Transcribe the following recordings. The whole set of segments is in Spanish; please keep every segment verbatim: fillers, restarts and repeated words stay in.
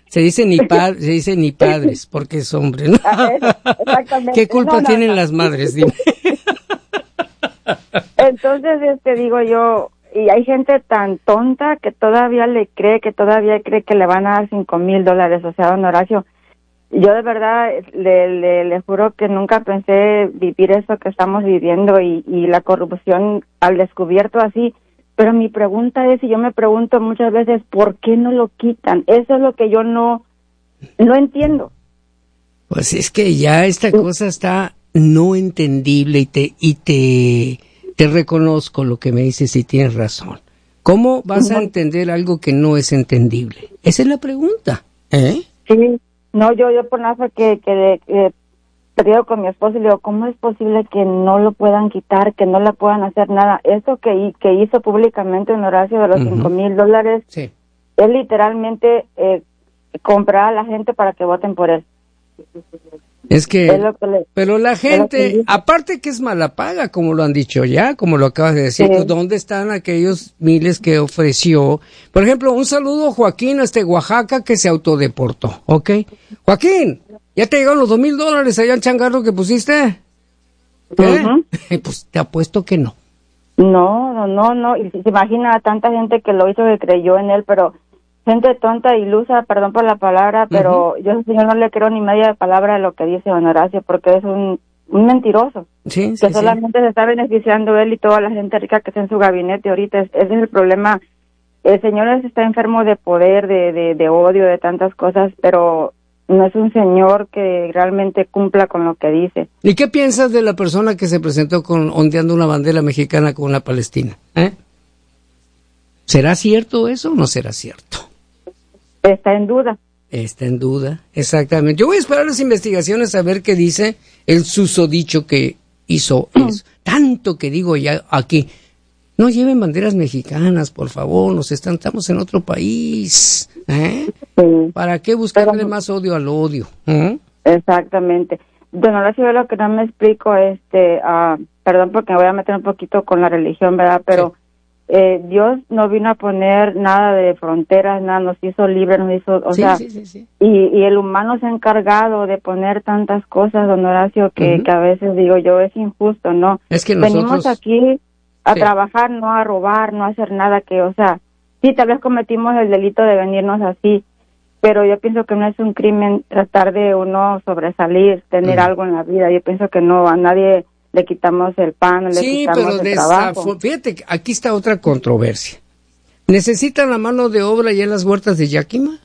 Se dice ni pa- se dice ni padres, porque es hombre, ¿no? Exactamente. ¿Qué culpa no, no, tienen no. las madres? Dime. Entonces, este, digo yo, y hay gente tan tonta que todavía le cree, que todavía cree que le van a dar cinco mil dólares. O sea, don Horacio, yo de verdad le, le, le juro que nunca pensé vivir eso que estamos viviendo y, y la corrupción al descubierto así. Pero mi pregunta es, y yo me pregunto muchas veces, ¿por qué no lo quitan? Eso es lo que yo no, no entiendo. Pues es que ya esta cosa está no entendible y te y te te reconozco lo que me dices y tienes razón. ¿Cómo vas a entender algo que no es entendible? Esa es la pregunta, ¿eh? Sí, no, yo yo por nada que que, que perdido con mi esposo y le digo, ¿cómo es posible que no lo puedan quitar, que no le puedan hacer nada? Eso que que hizo públicamente en Horacio de los uh-huh. cinco mil dólares, sí. Él literalmente eh, comprar a la gente para que voten por él. Es que, es lo que le, pero la gente, que aparte que es mala paga, como lo han dicho ya, como lo acabas de decir, sí. ¿Dónde están aquellos miles que ofreció? Por ejemplo, un saludo a Joaquín, este Oaxaca, que se autodeportó, ¿ok? Joaquín, ¿ya te llegaron los dos mil dólares allá al changarro que pusiste? ¿Eh? Uh-huh. Pues te apuesto que no. No, no, no, no, y se imagina a tanta gente que lo hizo, que creyó en él, pero gente tonta, ilusa, perdón por la palabra, pero uh-huh. yo al señor no le creo ni media palabra de lo que dice don Horacio, porque es un, un mentiroso, sí, que sí, solamente sí. se está beneficiando él y toda la gente rica que está en su gabinete ahorita. Ese es el problema. El señor está enfermo de poder, de, de, de odio, de tantas cosas, pero no es un señor que realmente cumpla con lo que dice. ¿Y qué piensas de la persona que se presentó con ondeando una bandera mexicana con una palestina? ¿Eh? ¿Será cierto eso o no será cierto? Está en duda. Está en duda, exactamente. Yo voy a esperar las investigaciones a ver qué dice el susodicho que hizo mm. eso. Tanto que digo ya aquí, no lleven banderas mexicanas, por favor, nos están, estamos en otro país. ¿Eh? Sí. ¿Para qué buscarle Pero, más odio al odio? ¿Eh? Exactamente. Don Horacio, yo lo que no me explico, este, uh, perdón porque me voy a meter un poquito con la religión, ¿verdad? Pero... Sí. Eh, Dios no vino a poner nada de fronteras, nada, nos hizo libres, nos hizo, o sí, sea, sí, sí, sí. Y, y el humano se ha encargado de poner tantas cosas, don Horacio, que, uh-huh. que a veces digo yo, es injusto, ¿no? Es que nosotros... Venimos aquí a sí. trabajar, no a robar, no a hacer nada que, o sea, sí, tal vez cometimos el delito de venirnos así, pero yo pienso que no es un crimen tratar de uno sobresalir, tener uh-huh. algo en la vida. Yo pienso que no, a nadie le quitamos el pan, le sí, quitamos pero el de trabajo. Esa, fíjate, aquí está otra controversia. ¿Necesitan la mano de obra ya en las huertas de Yakima?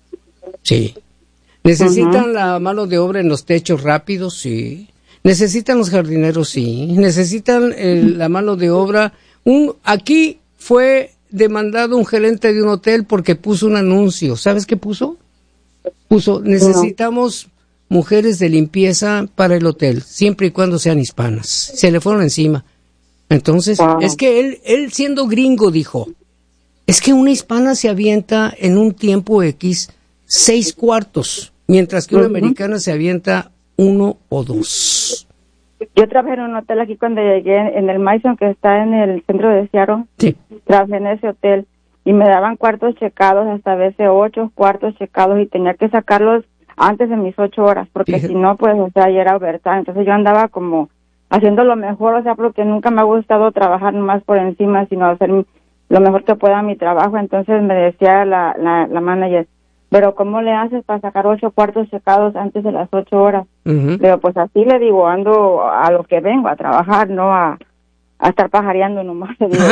Sí. ¿Necesitan uh-huh. la mano de obra en los techos rápidos? Sí. ¿Necesitan los jardineros? Sí. ¿Necesitan el, la mano de obra? Un, aquí fue demandado un gerente de un hotel porque puso un anuncio. ¿Sabes qué puso? Puso, necesitamos... Uh-huh. mujeres de limpieza para el hotel, siempre y cuando sean hispanas. Se le fueron encima. Entonces, wow. es que él, él siendo gringo dijo, es que una hispana se avienta en un tiempo X seis cuartos, mientras que una uh-huh. americana se avienta uno o dos. Yo trabajé en un hotel aquí cuando llegué, en el Mason, que está en el centro de Seattle. Sí. Trabajé en ese hotel y me daban cuartos checados, hasta a veces ocho cuartos checados, y tenía que sacarlos antes de mis ocho horas, porque Fíjate. si no, pues, o sea, ya era overtime. Entonces yo andaba como haciendo lo mejor, o sea, porque nunca me ha gustado trabajar más por encima, sino hacer lo mejor que pueda mi trabajo. Entonces me decía la, la, la manager, pero ¿cómo le haces para sacar ocho cuartos secados antes de las ocho horas? Uh-huh. Pero pues así le digo, ando a lo que vengo, a trabajar, no a, a estar pajareando nomás.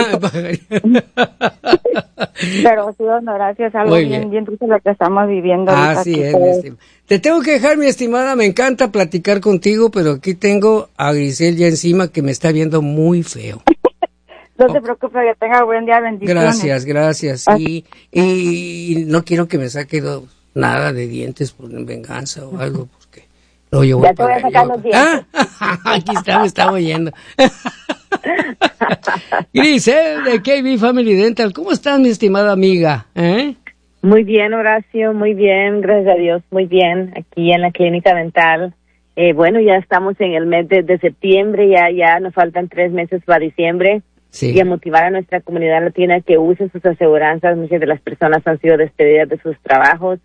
Pero sí, don Horacio, es algo Muy bien, bien, bien triste lo que estamos viviendo. Así es, mi estimada. Te tengo que dejar, mi estimada, me encanta platicar contigo, pero aquí tengo a Grisel ya encima que me está viendo muy feo. No se preocupe, que tenga buen día, bendiciones. Gracias, gracias. Y, y no quiero que me saque nada de dientes por venganza o algo, porque no, yo voy ya te voy a sacar los dientes. ¿Ah? Aquí está, me está oyendo. Grisel de K B Family Dental, ¿cómo estás, mi estimada amiga? ¿Eh? Muy bien, Horacio, muy bien, gracias a Dios, muy bien, aquí en la clínica dental. Eh, bueno, ya estamos en el mes de, de septiembre, ya ya nos faltan tres meses para diciembre. Sí. Y a motivar a nuestra comunidad latina que use sus aseguranzas. Muchas de las personas han sido despedidas de sus trabajos